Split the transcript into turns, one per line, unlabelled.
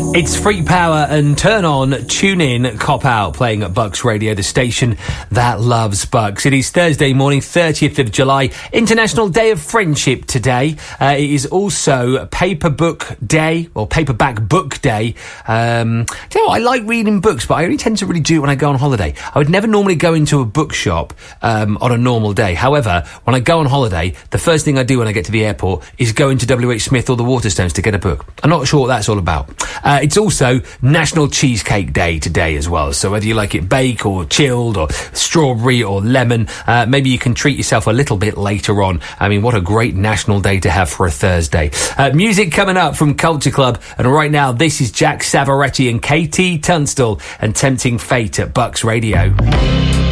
It's Freak Power and Turn On, Tune In, Cop Out, playing at Bucks Radio, the station that loves Bucks. It is Thursday morning, 30th of July, International Day of Friendship today. It is also Paperback Day, or Paperback Book Day. Tell you what, I like reading books, but I only tend to really do it when I go on holiday. I would never normally go into a bookshop on a normal day. However, when I go on holiday, the first thing I do when I get to the airport is go into WH Smith or the Waterstones to get a book. I'm not sure what that's all about. It's also National Cheesecake Day today as well. So whether you like it baked or chilled or strawberry or lemon, maybe you can treat yourself a little bit later on. I mean, what a great national day to have for a Thursday. Music coming up from Culture Club. And right now, this is Jack Savaretti and KT Tunstall and Tempting Fate at Bucks Radio.